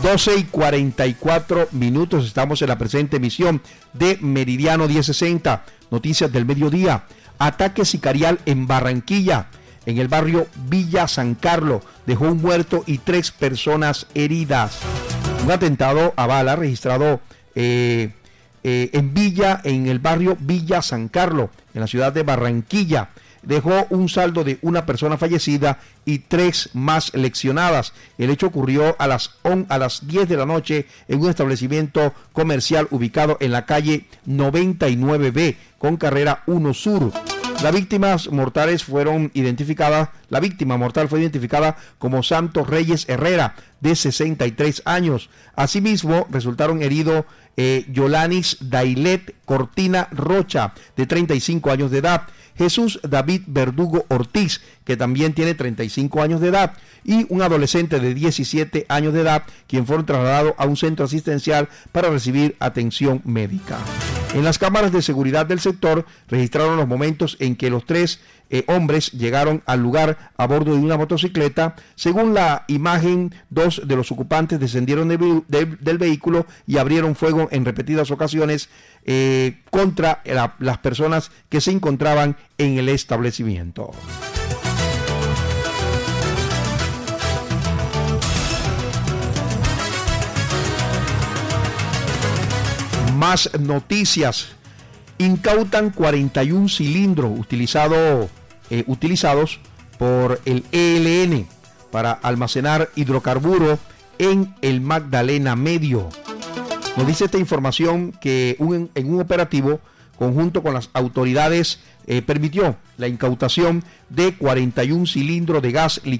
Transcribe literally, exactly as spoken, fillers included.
doce y cuarenta y cuatro minutos, estamos en la presente emisión de Meridiano diez sesenta, noticias del mediodía. Ataque sicarial en Barranquilla, en el barrio Villa San Carlos, dejó un muerto y tres personas heridas. Un atentado a bala registrado eh, eh, en Villa, en el barrio Villa San Carlos, en la ciudad de Barranquilla, dejó un saldo de una persona fallecida y tres más lesionadas. El hecho ocurrió a las, on, a las diez de la noche en un establecimiento comercial ubicado en la calle noventa y nueve B con carrera uno Sur. Las víctimas mortales fueron identificadas, la víctima mortal fue identificada como Santos Reyes Herrera, de sesenta y tres años. Asimismo, resultaron heridos eh, Yolanis Dailet Cortina Rocha, de treinta y cinco años de edad, Jesús David Verdugo Ortiz, que también tiene treinta y cinco años de edad, y un adolescente de diecisiete años de edad, quien fueron trasladados a un centro asistencial para recibir atención médica. En las cámaras de seguridad del sector registraron los momentos en que los tres eh, hombres llegaron al lugar a bordo de una motocicleta. Según la imagen, dos de los ocupantes descendieron de, de, del vehículo y abrieron fuego en repetidas ocasiones eh, contra la, las personas que se encontraban en el establecimiento. Más noticias. Incautan cuarenta y un cilindros utilizado, eh, utilizados por el E L N para almacenar hidrocarburos en el Magdalena Medio. Nos dice esta información que un, en un operativo conjunto con las autoridades eh, permitió la incautación de cuarenta y un cilindros de gas licuado